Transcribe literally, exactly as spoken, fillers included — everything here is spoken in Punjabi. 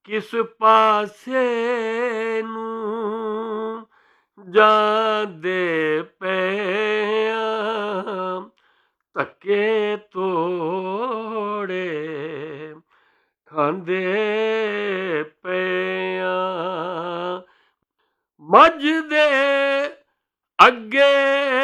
ਕਿਸ ਪਾਸੇ ਨੂੰ ਜਾਂਦੇ ਪਏ ਆਂ, ਧੱਕੇ ਤੋੜੇ ਖਾਂਦੇ ਪਏ ਆਂ। ਮੱਝ ਦੇ ਅੱਗੇ